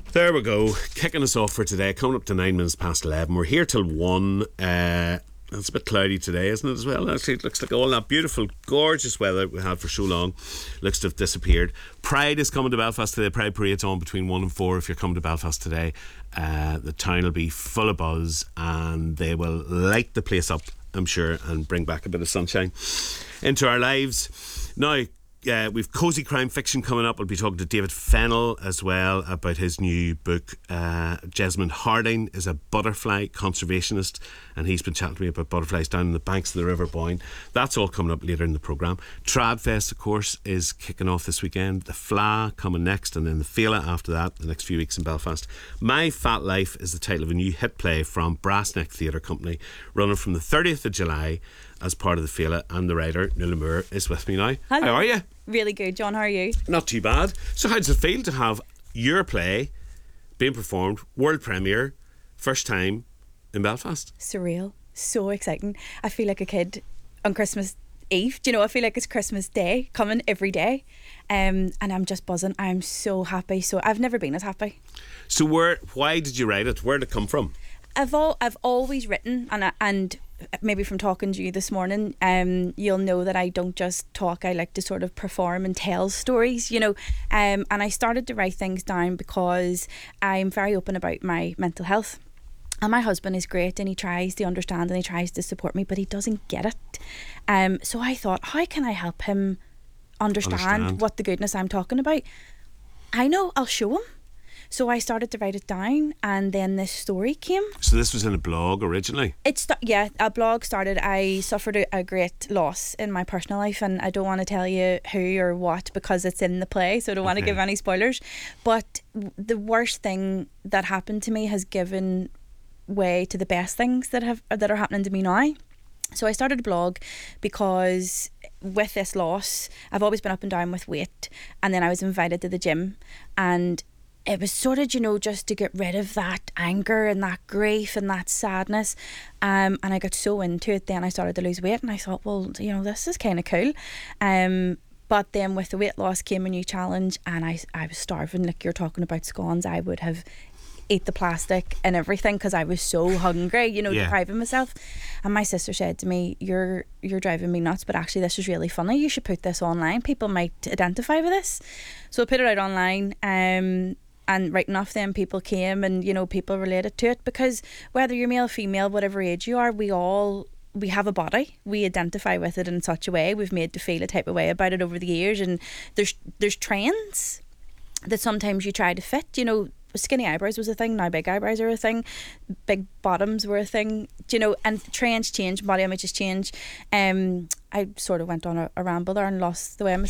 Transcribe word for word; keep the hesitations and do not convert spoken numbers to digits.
There we go, kicking us off for today, coming up to nine minutes past eleven. We're here till one. Uh, it's a bit cloudy today, isn't it, as well? Actually, it looks like all that beautiful, gorgeous weather we had for so long looks to have disappeared. Pride is coming to Belfast today. Pride Parade's on between one and four. If you're coming to Belfast today, uh, the town will be full of buzz and they will light the place up, I'm sure, and bring back a bit of sunshine into our lives. Now, Uh, we've Cozy Crime Fiction coming up. We'll be talking to David Fennell as well about his new book. uh, Jesmond Harding is a butterfly conservationist and he's been chatting to me about butterflies down in the banks of the River Boyne. That's all coming up later in the programme. Tradfest, of course, is kicking off this weekend. The Fla coming next, and then the Fela after that, the next few weeks in Belfast. My Fat Life is the title of a new hit play from Brassneck Theatre Company, running from the thirtieth of July as part of the Fela, and the writer Nuala Moore is with me now. Hello. How are you? Really good, John. How are you? Not too bad. So how does it feel to have your play being performed, world premiere, first time in Belfast? Surreal. So exciting. I feel like a kid on Christmas Eve. Do you know, I feel like it's Christmas Day coming every day. Um, and I'm just buzzing. I'm so happy. So I've never been as happy. So where? Why did you write it? Where did it come from? I've all, I've always written, and I, and maybe from talking to you this morning, um, you'll know that I don't just talk. I like to sort of perform and tell stories, you know. Um, and I started to write things down because I'm very open about my mental health. And my husband is great and he tries to understand and he tries to support me, but he doesn't get it. Um, so I thought, how can I help him understand, understand what the goodness I'm talking about? I know, I'll show him. So I started to write it down, and then this story came. So this was in a blog originally? It's yeah, a blog started. I suffered a, a great loss in my personal life, and I don't want to tell you who or what because it's in the play, so I don't okay. want to give any spoilers. But the worst thing that happened to me has given way to the best things that have that are happening to me now. So I started a blog because with this loss, I've always been up and down with weight, and then I was invited to the gym, and it was sort of, you know, just to get rid of that anger and that grief and that sadness. Um, and I got so into it, then I started to lose weight, and I thought, well, you know, this is kind of cool. Um, but then with the weight loss came a new challenge, and I, I was starving. Like you're talking about scones, I would have ate the plastic and everything because I was so hungry, you know, yeah. depriving myself. And my sister said to me, you're you're driving me nuts, but actually this is really funny. You should put this online. People might identify with this. So I put it out online. Um, And right enough then people came and, you know, people related to it, because whether you're male, female, whatever age you are, we all, we have a body. We identify with it in such a way. We've made to feel a type of way about it over the years. And there's there's trends that sometimes you try to fit. You know, skinny eyebrows was a thing. Now big eyebrows are a thing. Big bottoms were a thing. You know, and trends change, body images change. Um, I sort of went on a, a ramble there and lost the way.